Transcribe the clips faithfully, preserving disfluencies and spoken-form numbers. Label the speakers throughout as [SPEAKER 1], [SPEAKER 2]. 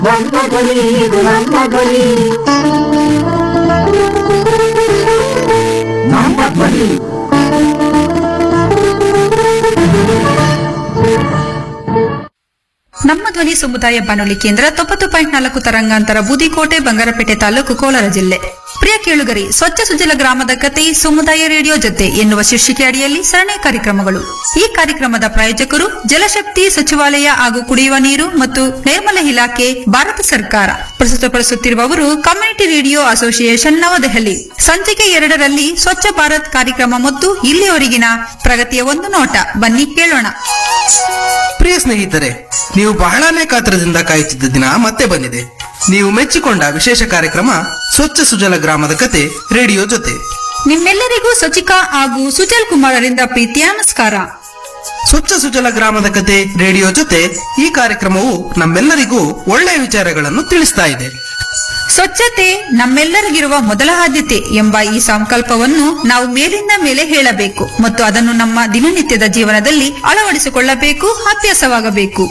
[SPEAKER 1] ನಮ್ಮ ಧ್ವನಿ, ಇದು ನಮ್ಮ ಧ್ವನಿ. ನಮ್ಮ ಧ್ವನಿ.
[SPEAKER 2] ನಮ್ಮ ಧ್ವನಿ ಸಮುದಾಯ ಬಾನುಲಿ ಕೇಂದ್ರ ತೊಂಬತ್ತು ಪಾಯಿಂಟ್ ನಾಲ್ಕು ತರಂಗಾಂತರ ಬೂದಿಕೋಟೆ ಬಂಗಾರಪೇಟೆ ತಾಲೂಕು ಕೋಲಾರ ಜಿಲ್ಲೆ. ಪ್ರಿಯ ಕೇಳುಗರಿ, ಸ್ವಚ್ಛ ಸುಜಲ ಗ್ರಾಮದ ಕತೆ ಸಮುದಾಯ ರೇಡಿಯೋ ಜೊತೆ ಎನ್ನುವ ಶೀರ್ಷಿಕೆ ಅಡಿಯಲ್ಲಿ ಸರಣಿ ಕಾರ್ಯಕ್ರಮಗಳು. ಈ ಕಾರ್ಯಕ್ರಮದ ಪ್ರಾಯೋಜಕರು ಜಲಶಕ್ತಿ ಸಚಿವಾಲಯ ಹಾಗೂ ಕುಡಿಯುವ ನೀರು ಮತ್ತು ನೈರ್ಮಲ ಇಲಾಖೆ, ಭಾರತ ಸರ್ಕಾರ. ಪ್ರಸ್ತುತಪಡಿಸುತ್ತಿರುವವರು ಕಮ್ಯುನಿಟಿ ರೇಡಿಯೋ ಅಸೋಸಿಯೇಷನ್ ನವದೆಹಲಿ. ಸಂಚಿಕೆ ಎರಡರಲ್ಲಿ ಸ್ವಚ್ಛ ಭಾರತ್ ಕಾರ್ಯಕ್ರಮ ಮತ್ತು ಇಲ್ಲಿಯವರೆಗಿನ ಪ್ರಗತಿಯ ಒಂದು ನೋಟ. ಬನ್ನಿ ಕೇಳೋಣ.
[SPEAKER 3] ಪ್ರಿಯ ಸ್ನೇಹಿತರೆ, ನೀವು ಬಹಳನೇ ಕಾತರದಿಂದ ಕಾಯುತ್ತಿದ್ದ ದಿನ ಮತ್ತೆ ಬಂದಿದೆ. ನೀವು ಮೆಚ್ಚಿಕೊಂಡ ವಿಶೇಷ ಕಾರ್ಯಕ್ರಮ ಸ್ವಚ್ಛ ಸುಜಲ ಗ್ರಾಮದ ಕತೆ ರೇಡಿಯೋ ಜೊತೆ.
[SPEAKER 2] ನಿಮ್ಮೆಲ್ಲರಿಗೂ ಸಚಿಕಾ ಹಾಗೂ ಸುಜಲ್ ಕುಮಾರರಿಂದ ಪ್ರೀತಿಯ ನಮಸ್ಕಾರ.
[SPEAKER 3] ಸ್ವಚ್ಛ ಸುಜಲ ಗ್ರಾಮದ ಕತೆ ರೇಡಿಯೋ ಜೊತೆ ಈ ಕಾರ್ಯಕ್ರಮವು ನಮ್ಮೆಲ್ಲರಿಗೂ ಒಳ್ಳೆಯ ವಿಚಾರಗಳನ್ನು ತಿಳಿಸ್ತಾ ಇದೆ.
[SPEAKER 2] ಸ್ವಚ್ಛತೆ ನಮ್ಮೆಲ್ಲರಿಗಿರುವ ಮೊದಲ ಆದ್ಯತೆ ಎಂಬ ಈ ಸಂಕಲ್ಪವನ್ನು ನಾವು ಮೇಲಿಂದ ಮೇಲೆ ಹೇಳಬೇಕು ಮತ್ತು ಅದನ್ನು ನಮ್ಮ ದಿನನಿತ್ಯದ ಜೀವನದಲ್ಲಿ ಅಳವಡಿಸಿಕೊಳ್ಳಬೇಕು, ಅಭ್ಯಾಸವಾಗಬೇಕು.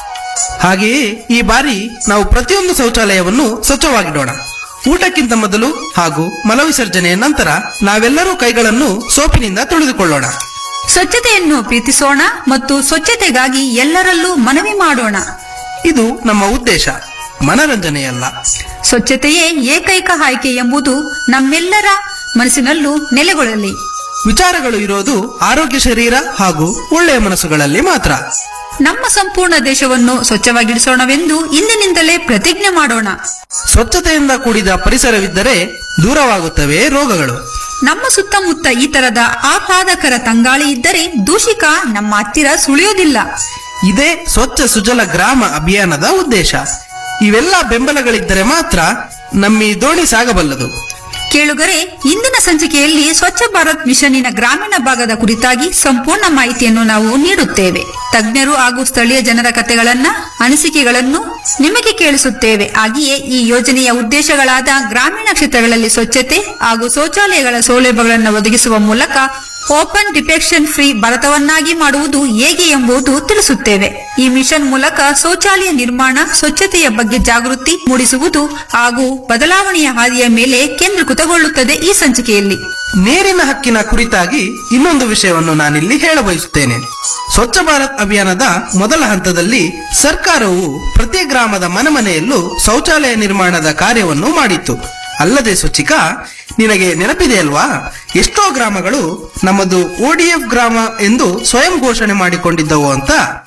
[SPEAKER 3] ಹಾಗೆಯೇ ಈ ಬಾರಿ ನಾವು ಪ್ರತಿಯೊಂದು ಶೌಚಾಲಯವನ್ನು ಸ್ವಚ್ಛವಾಗಿಡೋಣ. ಊಟಕ್ಕಿಂತ ಮೊದಲು ಹಾಗೂ ಮಲವಿಸರ್ಜನೆಯ ನಂತರ ನಾವೆಲ್ಲರೂ ಕೈಗಳನ್ನು ಸೋಪಿನಿಂದ ತೊಳೆದುಕೊಳ್ಳೋಣ.
[SPEAKER 2] ಸ್ವಚ್ಛತೆಯನ್ನು ಪ್ರೀತಿಸೋಣ ಮತ್ತು ಸ್ವಚ್ಛತೆಗಾಗಿ ಎಲ್ಲರಲ್ಲೂ ಮನವಿ ಮಾಡೋಣ.
[SPEAKER 3] ಇದು ನಮ್ಮ ಉದ್ದೇಶ, ಮನರಂಜನೆಯಲ್ಲ.
[SPEAKER 2] ಸ್ವಚ್ಛತೆಯೇ ಏಕೈಕ ಆಯ್ಕೆ ಎಂಬುದು ನಮ್ಮೆಲ್ಲರ ಮನಸ್ಸಿನಲ್ಲೂ ನೆಲೆಗೊಳ್ಳಲಿ.
[SPEAKER 3] ವಿಚಾರಗಳು ಇರೋದು ಆರೋಗ್ಯ ಶರೀರ ಹಾಗೂ ಒಳ್ಳೆಯ ಮನಸ್ಸುಗಳಲ್ಲಿ ಮಾತ್ರ.
[SPEAKER 2] ನಮ್ಮ ಸಂಪೂರ್ಣ ದೇಶವನ್ನು ಸ್ವಚ್ಛವಾಗಿಡಿಸೋಣವೆಂದು ಇಂದಿನಿಂದಲೇ ಪ್ರತಿಜ್ಞೆ ಮಾಡೋಣ.
[SPEAKER 3] ಸ್ವಚ್ಛತೆಯಿಂದ ಕೂಡಿದ ಪರಿಸರವಿದ್ದರೆ ದೂರವಾಗುತ್ತವೆ ರೋಗಗಳು.
[SPEAKER 2] ನಮ್ಮ ಸುತ್ತಮುತ್ತ ಈ ತರದ ಆಹ್ಲಾದಕರ ತಂಗಾಳಿ ಇದ್ದರೆ ದೂಷಿಕ ನಮ್ಮ ಹತ್ತಿರ ಸುಳಿಯೋದಿಲ್ಲ.
[SPEAKER 3] ಇದೇ ಸ್ವಚ್ಛ ಸುಜಲ ಗ್ರಾಮ ಅಭಿಯಾನದ ಉದ್ದೇಶ. ಇವೆಲ್ಲ ಬೆಂಬಲಗಳಿದ್ದರೆ ಮಾತ್ರ ನಮ್ಮ ಈ ದೋಣಿ ಸಾಗಬಲ್ಲದು.
[SPEAKER 2] ಕೇಳುಗರೆ, ಇಂದಿನ ಸಂಚಿಕೆಯಲ್ಲಿ ಸ್ವಚ್ಛ ಭಾರತ್ ಮಿಷನ್ನಿನ ಗ್ರಾಮೀಣ ಭಾಗದ ಕುರಿತಾಗಿ ಸಂಪೂರ್ಣ ಮಾಹಿತಿಯನ್ನು ನಾವು ನೀಡುತ್ತೇವೆ. ತಜ್ಞರು ಹಾಗೂ ಸ್ಥಳೀಯ ಜನರ ಕಥೆಗಳನ್ನ, ಅನಿಸಿಕೆಗಳನ್ನು ನಿಮಗೆ ಕೇಳಿಸುತ್ತೇವೆ. ಹಾಗೆಯೇ ಈ ಯೋಜನೆಯ ಉದ್ದೇಶಗಳಾದ ಗ್ರಾಮೀಣ ಕ್ಷೇತ್ರಗಳಲ್ಲಿ ಸ್ವಚ್ಛತೆ ಹಾಗೂ ಶೌಚಾಲಯಗಳ ಸೌಲಭ್ಯಗಳನ್ನು ಒದಗಿಸುವ ಮೂಲಕ ಓಪನ್ ಡಿಫೆಕ್ಷನ್ ಫ್ರೀ ಭಾರತವನ್ನಾಗಿ ಮಾಡುವುದು ಹೇಗೆ ಎಂಬುದು ತಿಳಿಸುತ್ತೇವೆ. ಈ ಮಿಷನ್ ಮೂಲಕ ಶೌಚಾಲಯ ನಿರ್ಮಾಣ, ಸ್ವಚ್ಛತೆಯ ಬಗ್ಗೆ ಜಾಗೃತಿ ಮೂಡಿಸುವುದು ಹಾಗೂ ಬದಲಾವಣೆಯ ಹಾದಿಯ ಮೇಲೆ ಕೇಂದ್ರೀಕೃತಗೊಳ್ಳುತ್ತದೆ. ಈ ಸಂಚಿಕೆಯಲ್ಲಿ
[SPEAKER 3] ನೀರಿನ ಹಕ್ಕಿನ ಕುರಿತಾಗಿ ಇನ್ನೊಂದು ವಿಷಯವನ್ನು ನಾನಿಲ್ಲಿ ಹೇಳಬಯಸುತ್ತೇನೆ. ಸ್ವಚ್ಛ ಭಾರತ್ ಅಭಿಯಾನದ ಮೊದಲ ಹಂತದಲ್ಲಿ ಸರ್ಕಾರವು ಪ್ರತಿ ಗ್ರಾಮದ ಮನೆ ಮನೆಯಲ್ಲೂ ಶೌಚಾಲಯ ನಿರ್ಮಾಣದ ಕಾರ್ಯವನ್ನು ಮಾಡಿತ್ತು. ಅಲ್ಲದೆ ಸ್ವಚ್ಛಿಕಾ, ನಿನಗೆ ನೆನಪಿದೆಯಲ್ವಾ, ಎಷ್ಟೋ ಗ್ರಾಮಗಳು ನಮ್ಮದು ಓಡಿಎಫ್ ಗ್ರಾಮ ಎಂದು ಸ್ವಯಂ ಘೋಷಣೆ ಮಾಡಿಕೊಂಡಿದ್ದವು ಅಂತ.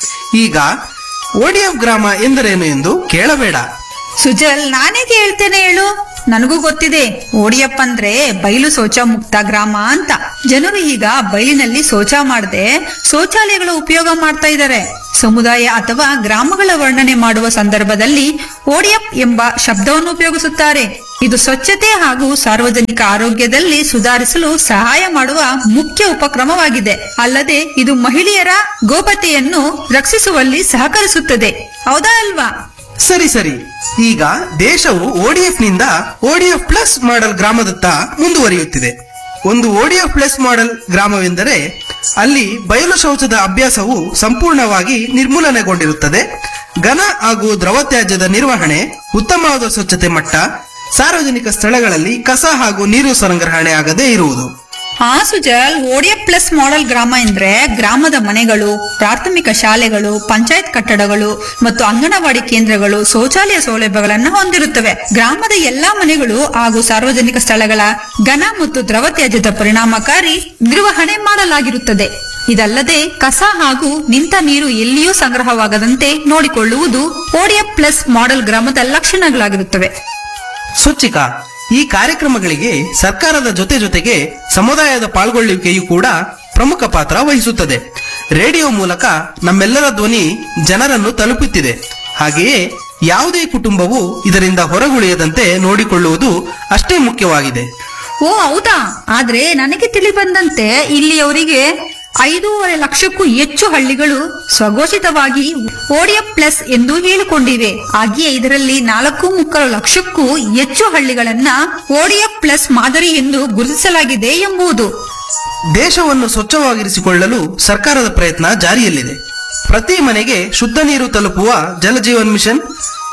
[SPEAKER 3] ಈಗ ಓಡಿಎಫ್ ಗ್ರಾಮ ಎಂದರೇನು ಎಂದು ಕೇಳಬೇಡ.
[SPEAKER 2] ಸುಜಲ್, ನಾನೇ ಹೇಳ್ತೇನೆ ಹೇಳು. ನನಗೂ ಗೊತ್ತಿದೆ, ಓಡಿಯಪ್ಪ ಅಂದ್ರೆ ಬಯಲು ಶೌಚ ಮುಕ್ತ ಗ್ರಾಮ ಅಂತ. ಜನರು ಈಗ ಬಯಲಿನಲ್ಲಿ ಶೌಚ ಮಾಡದೆ ಶೌಚಾಲಯಗಳ ಉಪಯೋಗ ಮಾಡ್ತಾ ಇದ್ದಾರೆ. ಸಮುದಾಯ ಅಥವಾ ಗ್ರಾಮಗಳ ವರ್ಣನೆ ಮಾಡುವ ಸಂದರ್ಭದಲ್ಲಿ ಓಡಿಯಪ್ ಎಂಬ ಶಬ್ದವನ್ನು ಉಪಯೋಗಿಸುತ್ತಾರೆ. ಇದು ಸ್ವಚ್ಛತೆ ಹಾಗೂ ಸಾರ್ವಜನಿಕ ಆರೋಗ್ಯದಲ್ಲಿ ಸುಧಾರಿಸಲು ಸಹಾಯ ಮಾಡುವ ಮುಖ್ಯ ಉಪಕ್ರಮವಾಗಿದೆ. ಅಲ್ಲದೆ ಇದು ಮಹಿಳೆಯರ ಗೋಪ್ಯತೆಯನ್ನು ರಕ್ಷಿಸುವಲ್ಲಿ ಸಹಕರಿಸುತ್ತದೆ. ಹೌದಾ ಅಲ್ವಾ?
[SPEAKER 3] ಸರಿ ಸರಿ, ಈಗ ದೇಶವು ಓಡಿಎಫ್ ನಿಂದ ಓಡಿಎಫ್ ಪ್ಲಸ್ ಮಾಡೆಲ್ ಗ್ರಾಮದತ್ತ ಮುಂದುವರಿಯುತ್ತಿದೆ. ಒಂದು ಓಡಿಎಫ್ ಪ್ಲಸ್ ಮಾಡೆಲ್ ಗ್ರಾಮವೆಂದರೆ ಅಲ್ಲಿ ಬಯಲು ಶೌಚದ ಅಭ್ಯಾಸವು ಸಂಪೂರ್ಣವಾಗಿ ನಿರ್ಮೂಲನೆಗೊಂಡಿರುತ್ತದೆ. ಘನ ಹಾಗೂ ದ್ರವ ತ್ಯಾಜ್ಯದ ನಿರ್ವಹಣೆ, ಉತ್ತಮವಾದ ಸ್ವಚ್ಛತೆ ಮಟ್ಟ, ಸಾರ್ವಜನಿಕ ಸ್ಥಳಗಳಲ್ಲಿ ಕಸ ಹಾಗೂ ನೀರು ಸಂಗ್ರಹಣೆ ಆಗದೇ ಇರುವುದು.
[SPEAKER 2] ಹಾ ಸುಜಲ್, ಓಡಿಎಫ್ ಪ್ಲಸ್ ಮಾಡೆಲ್ ಗ್ರಾಮ ಎಂದ್ರೆ ಗ್ರಾಮದ ಮನೆಗಳು, ಪ್ರಾಥಮಿಕ ಶಾಲೆಗಳು, ಪಂಚಾಯತ್ ಕಟ್ಟಡಗಳು ಮತ್ತು ಅಂಗನವಾಡಿ ಕೇಂದ್ರಗಳು ಶೌಚಾಲಯ ಸೌಲಭ್ಯಗಳನ್ನು ಹೊಂದಿರುತ್ತವೆ. ಗ್ರಾಮದ ಎಲ್ಲಾ ಮನೆಗಳು ಹಾಗೂ ಸಾರ್ವಜನಿಕ ಸ್ಥಳಗಳ ಘನ ಮತ್ತು ದ್ರವ ತ್ಯಾಜ್ಯದ ಪರಿಣಾಮಕಾರಿ ನಿರ್ವಹಣೆ ಮಾಡಲಾಗಿರುತ್ತದೆ. ಇದಲ್ಲದೆ ಕಸ ಹಾಗೂ ನಿಂತ ನೀರು ಎಲ್ಲಿಯೂ ಸಂಗ್ರಹವಾಗದಂತೆ ನೋಡಿಕೊಳ್ಳುವುದು ಓಡಿಎಫ್ ಪ್ಲಸ್ ಮಾಡೆಲ್ ಗ್ರಾಮದ ಲಕ್ಷಣಗಳಾಗಿರುತ್ತವೆ.
[SPEAKER 3] ಸ್ವಚ್ಛಿಕಾ, ಈ ಕಾರ್ಯಕ್ರಮಗಳಿಗೆ ಸರ್ಕಾರದ ಜೊತೆ ಜೊತೆಗೆ ಸಮುದಾಯದ ಪಾಲ್ಗೊಳ್ಳುವಿಕೆಯೂ ಕೂಡ ಪ್ರಮುಖ ಪಾತ್ರ ವಹಿಸುತ್ತದೆ. ರೇಡಿಯೋ ಮೂಲಕ ನಮ್ಮೆಲ್ಲರ ಧ್ವನಿ ಜನರನ್ನು ತಲುಪುತ್ತಿದೆ. ಹಾಗೆಯೇ ಯಾವುದೇ ಕುಟುಂಬವು ಇದರಿಂದ ಹೊರಗುಳಿಯದಂತೆ ನೋಡಿಕೊಳ್ಳುವುದು ಅಷ್ಟೇ ಮುಖ್ಯವಾಗಿದೆ.
[SPEAKER 2] ಓ ಹೌದಾ? ಆದ್ರೆ ನನಗೆ ತಿಳಿ ಬಂದಂತೆ ಇಲ್ಲಿಯವರಿಗೆ ಐದೂವರೆ ಲಕ್ಷಕ್ಕೂ ಹೆಚ್ಚು ಹಳ್ಳಿಗಳು ಸ್ವಘೋಷಿತವಾಗಿ ಓಡಿಎಫ್ ಪ್ಲಸ್ ಎಂದು ಹೇಳಿಕೊಂಡಿವೆ. ಹಾಗೆಯೇ ಇದರಲ್ಲಿ ನಾಲ್ಕು ಮುಕ್ಕಾಲು ಲಕ್ಷಕ್ಕೂ ಹೆಚ್ಚು ಹಳ್ಳಿಗಳನ್ನ ಓಡಿಎಫ್ ಪ್ಲಸ್ ಮಾದರಿ ಎಂದು ಗುರುತಿಸಲಾಗಿದೆ ಎಂಬುದು.
[SPEAKER 3] ದೇಶವನ್ನು ಸ್ವಚ್ಛವಾಗಿರಿಸಿಕೊಳ್ಳಲು ಸರ್ಕಾರದ ಪ್ರಯತ್ನ ಜಾರಿಯಲ್ಲಿದೆ. ಪ್ರತಿ ಮನೆಗೆ ಶುದ್ಧ ನೀರು ತಲುಪುವ ಜಲಜೀವನ್ ಮಿಷನ್,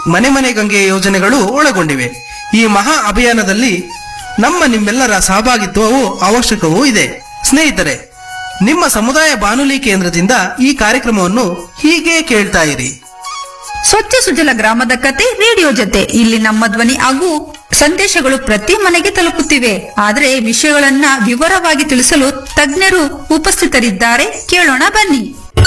[SPEAKER 3] ಮನೆ ಮನೆ ಗಂಗೆ ಯೋಜನೆಗಳು ಒಳಗೊಂಡಿವೆ. ಈ ಮಹಾ ಅಭಿಯಾನದಲ್ಲಿ ನಮ್ಮ ನಿಮ್ಮೆಲ್ಲರ ಸಹಭಾಗಿತ್ವವು ಅವಶ್ಯಕವೂ ಇದೆ. ಸ್ನೇಹಿತರೆ, ನಿಮ್ಮ ಸಮುದಾಯ ಬಾನುಲಿ ಕೇಂದ್ರದಿಂದ ಈ ಕಾರ್ಯಕ್ರಮವನ್ನು ಹೀಗೆ ಕೇಳ್ತಾ ಇರಿ.
[SPEAKER 2] ಸ್ವಚ್ಛ ಸುಜಲ ಗ್ರಾಮದ ಕತೆ ರೇಡಿಯೋ ಜೊತೆ. ಇಲ್ಲಿ ನಮ್ಮ ಧ್ವನಿ ಹಾಗೂ ಸಂದೇಶಗಳು ಪ್ರತಿ ಮನೆಗೆ ತಲುಪುತ್ತಿವೆ. ಆದರೆ ವಿಷಯಗಳನ್ನ ವಿವರವಾಗಿ ತಿಳಿಸಲು ತಜ್ಞರು ಉಪಸ್ಥಿತರಿದ್ದಾರೆ. ಕೇಳೋಣ ಬನ್ನಿ.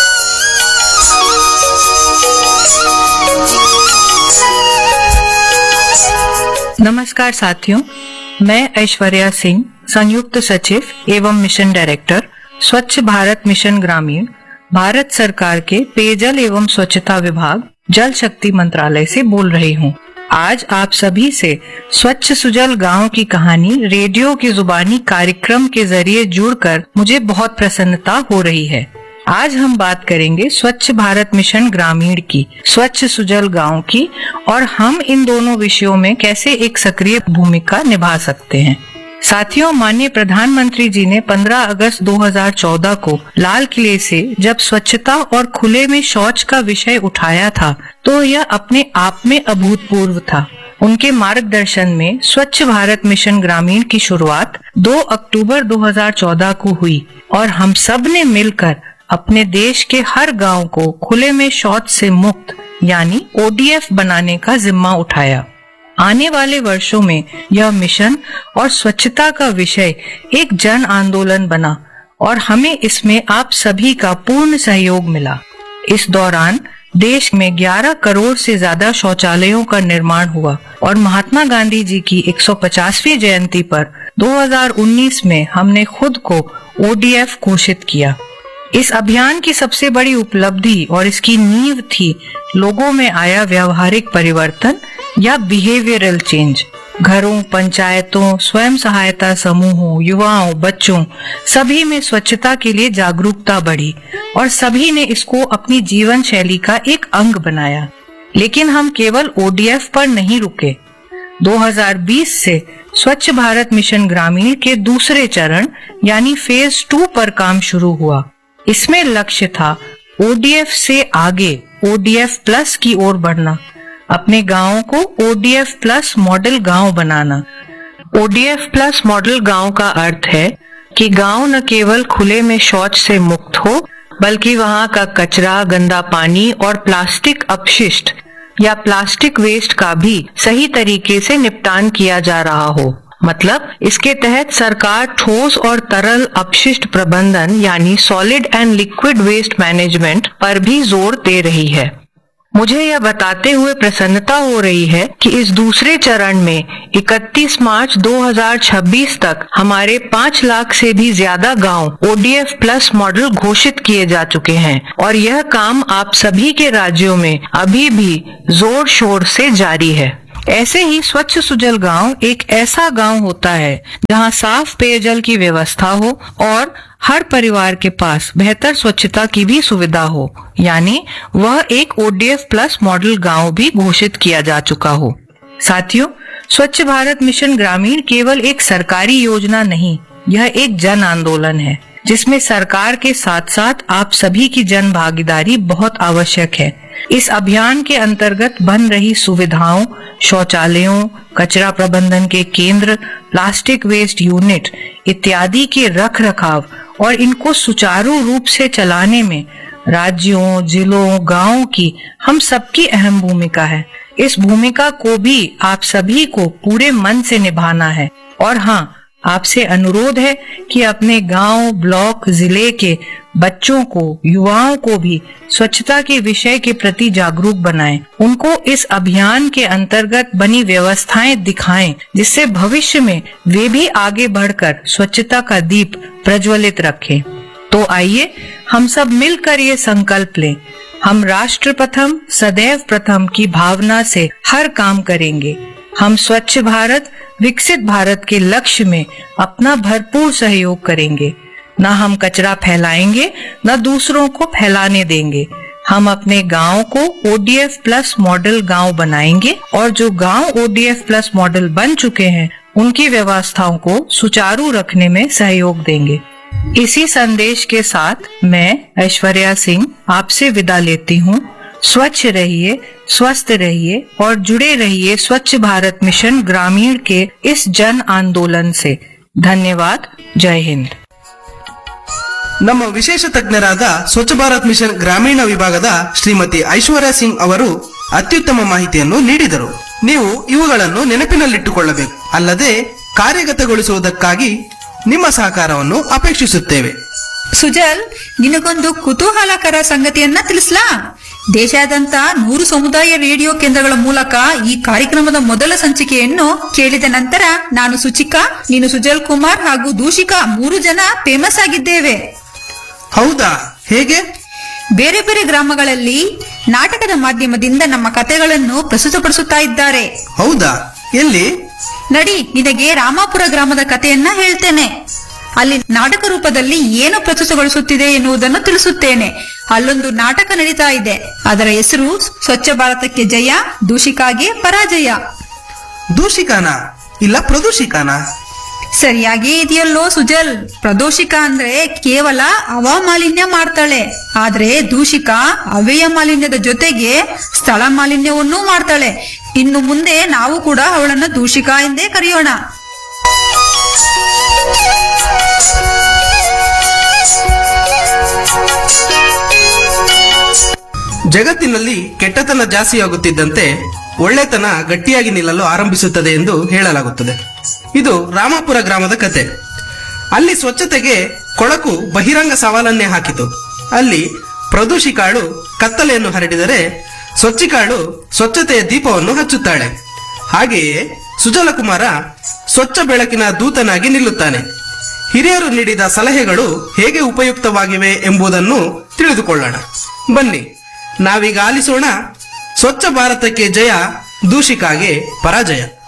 [SPEAKER 4] नमस्कार साथियों, मैं ऐश्वर्या सिंह, संयुक्त सचिव एवं मिशन डायरेक्टर स्वच्छ भारत मिशन ग्रामीण, भारत सरकार के पेयजल एवं स्वच्छता विभाग, जल शक्ति मंत्रालय से बोल रही हूँ। आज आप सभी से स्वच्छ सुजल गांव की कहानी रेडियो की जुबानी कार्यक्रम के जरिए जुड़कर मुझे बहुत प्रसन्नता हो रही है। आज हम बात करेंगे स्वच्छ भारत मिशन ग्रामीण की, स्वच्छ सुजल गांव की, और हम इन दोनों विषयों में कैसे एक सक्रिय भूमिका निभा सकते हैं। साथियों, माननीय प्रधानमंत्री जी ने पंद्रह अगस्त दो हज़ार चौदह को लाल किले से जब स्वच्छता और खुले में शौच का विषय उठाया था तो यह अपने आप में अभूतपूर्व था। उनके मार्गदर्शन में स्वच्छ भारत मिशन ग्रामीण की शुरुआत दो अक्टूबर दो हज़ार चौदह को हुई और हम सब ने मिलकर अपने देश के हर गांव को खुले में शौच से मुक्त यानी ओ डी एफ बनाने का जिम्मा उठाया। आने वाले वर्षों में यह मिशन और स्वच्छता का विषय एक जन आंदोलन बना और हमें इसमें आप सभी का पूर्ण सहयोग मिला। इस दौरान देश में ग्यारह करोड़ से ज्यादा शौचालयों का निर्माण हुआ और महात्मा गांधी जी की एक सौ पचासवीं जयंती पर दो हज़ार उन्नीस में हमने खुद को ओ डी एफ घोषित किया। इस अभियान की सबसे बड़ी उपलब्धि और इसकी नींव थी लोगों में आया व्यावहारिक परिवर्तन या बिहेवियरल चेंज। घरों, पंचायतों, स्वयं सहायता समूहों, युवाओं, बच्चों सभी में स्वच्छता के लिए जागरूकता बढ़ी और सभी ने इसको अपनी जीवन शैली का एक अंग बनाया। लेकिन हम केवल ओ डी एफ पर नहीं रुके। दो हज़ार बीस से स्वच्छ भारत मिशन ग्रामीण के दूसरे चरण यानी फेज टू पर काम शुरू हुआ। इसमें लक्ष्य था ओ डी एफ से आगे ओ डी एफ प्लस की ओर बढ़ना, अपने गांवों को O D F plus model गांव बनाना। O D F plus model गांव का अर्थ है कि गांव न केवल खुले में शौच से मुक्त हो बल्कि वहां का कचरा, गंदा पानी और प्लास्टिक अपशिष्ट या प्लास्टिक वेस्ट का भी सही तरीके से निपटान किया जा रहा हो। मतलब इसके तहत सरकार ठोस और तरल अपशिष्ट प्रबंधन यानी solid and liquid waste management पर भी जोर दे रही है। मुझे यह बताते हुए प्रसन्नता हो रही है कि इस दूसरे चरण में इकतीस मार्च दो हज़ार छब्बीस तक हमारे पाँच लाख से भी ज्यादा गांव O D F plus model घोषित किए जा चुके हैं और यह काम आप सभी के राज्यों में अभी भी जोर शोर से जारी है। ऐसे ही स्वच्छ सुजल गांव एक ऐसा गांव होता है जहां साफ पेयजल की व्यवस्था हो और हर परिवार के पास बेहतर स्वच्छता की भी सुविधा हो, यानी वह एक O D F plus model गांव भी घोषित किया जा चुका हो। साथियों, स्वच्छ भारत मिशन ग्रामीण केवल एक सरकारी योजना नहीं, यह एक जन आंदोलन है जिसमें सरकार के साथ साथ आप सभी की जन भागीदारी बहुत आवश्यक है। इस अभियान के अंतर्गत बन रही सुविधाओं, शौचालयों, कचरा प्रबंधन के केंद्र, प्लास्टिक वेस्ट यूनिट इत्यादि के रख रखाव और इनको सुचारू रूप से चलाने में राज्यों, जिलों, गांवों की हम सबकी अहम भूमिका है। इस भूमिका को भी आप सभी को पूरे मन से निभाना है और हाँ, आपसे अनुरोध है कि अपने गांव, ब्लॉक, जिले के बच्चों को, युवाओं को भी स्वच्छता के विषय के प्रति जागरूक बनाएं। उनको इस अभियान के अंतर्गत बनी व्यवस्थाएं दिखाएं जिससे भविष्य में वे भी आगे बढ़कर स्वच्छता का दीप प्रज्वलित रखें। तो आइए हम सब मिलकर ये संकल्प लें, हम राष्ट्र प्रथम, सदैव प्रथम की भावना से हर काम करेंगे। हम स्वच्छ भारत, विकसित भारत के लक्ष्य में अपना भरपूर सहयोग करेंगे। न हम कचरा फैलाएंगे, न दूसरों को फैलाने देंगे। हम अपने गांव को O D F plus model गांव बनाएंगे और जो गांव O D F plus model बन चुके हैं उनकी व्यवस्थाओं को सुचारू रखने में सहयोग देंगे। इसी संदेश के साथ मैं ऐश्वर्या सिंह आपसे विदा लेती हूँ। स्वच्छ रहिए, स्वस्थ रहिए और जुड़े रहिए स्वच्छ भारत मिशन ग्रामीण के इस जन आंदोलन से। धन्यवाद। जय हिंद।
[SPEAKER 3] ನಮ್ಮ ವಿಶೇಷ ತಜ್ಞರಾದ ಸ್ವಚ್ಛ ಭಾರತ್ ಮಿಷನ್ ಗ್ರಾಮೀಣ ವಿಭಾಗದ ಶ್ರೀಮತಿ ಐಶ್ವರ್ಯ ಸಿಂಗ್ ಅವರು ಅತ್ಯುತ್ತಮ ಮಾಹಿತಿಯನ್ನು ನೀಡಿದರು. ನೀವು ಇವುಗಳನ್ನು ನೆನಪಿನಲ್ಲಿಟ್ಟುಕೊಳ್ಳಬೇಕು. ಅಲ್ಲದೆ ಕಾರ್ಯಗತಗೊಳಿಸುವುದಕ್ಕಾಗಿ ನಿಮ್ಮ ಸಹಕಾರವನ್ನು ಅಪೇಕ್ಷಿಸುತ್ತೇವೆ.
[SPEAKER 2] ಸುಜಲ್, ನಿನಗೊಂದು ಕುತೂಹಲಕರ ಸಂಗತಿಯನ್ನ ತಿಳಿಸ್ಲಾ? ದೇಶಾದ್ಯಂತ ನೂರು ಸಮುದಾಯ ರೇಡಿಯೋ ಕೇಂದ್ರಗಳ ಮೂಲಕ ಈ ಕಾರ್ಯಕ್ರಮದ ಮೊದಲ ಸಂಚಿಕೆಯನ್ನು ಕೇಳಿದ ನಂತರ ನಾನು ಸುಚಿಕಾ, ನೀನು ಸುಜಲ್ ಕುಮಾರ್ ಹಾಗೂ ದೂಷಿಕಾ ಮೂರು ಜನ ಫೇಮಸ್ ಆಗಿದ್ದೇವೆ.
[SPEAKER 3] ಹೌದಾ? ಹೇಗೆ?
[SPEAKER 2] ಬೇರೆ ಬೇರೆ ಗ್ರಾಮಗಳಲ್ಲಿ ನಾಟಕದ ಮಾಧ್ಯಮದಿಂದ ನಮ್ಮ ಕಥೆಗಳನ್ನು ಪ್ರಸ್ತುತಪಡಿಸುತ್ತಾ ಇದ್ದಾರೆ.
[SPEAKER 3] ಹೌದಾ? ಎಲ್ಲಿ?
[SPEAKER 2] ನಡಿ, ನಿನಗೆ ರಾಮಾಪುರ ಗ್ರಾಮದ ಕಥೆಯನ್ನ ಹೇಳ್ತೇನೆ. ಅಲ್ಲಿ ನಾಟಕ ರೂಪದಲ್ಲಿ ಏನು ಪ್ರಸ್ತುತಗೊಳಿಸುತ್ತಿದೆ ಎನ್ನುವುದನ್ನು ತಿಳಿಸುತ್ತೇನೆ. ಅಲ್ಲೊಂದು ನಾಟಕ ನಡೀತಾ ಇದೆ. ಅದರ ಹೆಸರು ಸ್ವಚ್ಛ ಭಾರತಕ್ಕೆ ಜಯ, ದೂಷಿಕಾಗೆ ಪರಾಜಯ.
[SPEAKER 3] ದೂಷಿಕಾನ ಇಲ್ಲ ಪ್ರದೂಷಿಕಾನ?
[SPEAKER 2] ಸರಿಯಾಗಿ ಇದೆಯಲ್ಲೋ ಸುಜಲ್. ಪ್ರದೂಷಿಕಾ ಅಂದ್ರೆ ಕೇವಲ ಹವಾಮಾಲಿನ್ಯ ಮಾಡ್ತಾಳೆ, ಆದ್ರೆ ದೂಷಿಕಾ ಅವ್ಯಯ ಮಾಲಿನ್ಯದ ಜೊತೆಗೆ ಸ್ಥಳ ಮಾಲಿನ್ಯವನ್ನೂ ಮಾಡ್ತಾಳೆ. ಇನ್ನು ಮುಂದೆ ನಾವು ಕೂಡ ಅವಳನ್ನು ದೂಷಿಕಾ ಎಂದೇ ಕರೆಯೋಣ.
[SPEAKER 3] ಜಗತ್ತಿನಲ್ಲಿ ಕೆಟ್ಟತನ ಜಾಸ್ತಿಯಾಗುತ್ತಿದ್ದಂತೆ ಒಳ್ಳೆತನ ಗಟ್ಟಿಯಾಗಿ ನಿಲ್ಲಲು ಆರಂಭಿಸುತ್ತದೆ ಎಂದು ಹೇಳಲಾಗುತ್ತದೆ. ಇದು ರಾಮಾಪುರ ಗ್ರಾಮದ ಕತೆ. ಅಲ್ಲಿ ಸ್ವಚ್ಛತೆಗೆ ಕೊಳಕು ಬಹಿರಂಗ ಸವಾಲನ್ನೇ ಹಾಕಿತು. ಅಲ್ಲಿ ಪ್ರದೂಷಿಕಾಳು ಕತ್ತಲೆಯನ್ನು ಹರಡಿದರೆ ಸ್ವಚ್ಛಿಕಾಳು ಸ್ವಚ್ಛತೆಯ ದೀಪವನ್ನು ಹಚ್ಚುತ್ತಾಳೆ. ಹಾಗೆಯೇ ಸುಜಲಕುಮಾರ ಸ್ವಚ್ಛ ಬೆಳಕಿನ ದೂತನಾಗಿ ನಿಲ್ಲುತ್ತಾನೆ. ಹಿರಿಯರು ನೀಡಿದ ಸಲಹೆಗಳು ಹೇಗೆ ಉಪಯುಕ್ತವಾಗಿವೆ ಎಂಬುದನ್ನು ತಿಳಿದುಕೊಳ್ಳೋಣ. ಬನ್ನಿ, ನಾವೀಗ ಆಲಿಸೋಣ ಸ್ವಚ್ಛ ಭಾರತಕ್ಕೆ ಜಯ, ದೂಷಿಕಾಗೆ ಪರಾಜಯ.